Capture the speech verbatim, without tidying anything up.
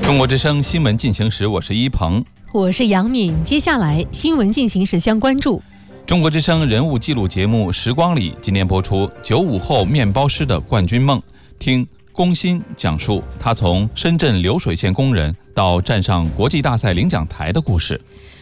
中国之声新闻进行时，我是一鹏， 我是杨敏。接下来新闻进行时相关注。 中国之声人物记录节目《时光里》今天播出九五后面包师的冠军梦，听龚鑫讲述他从深圳流水线工人到站上国际大赛领奖台的故事。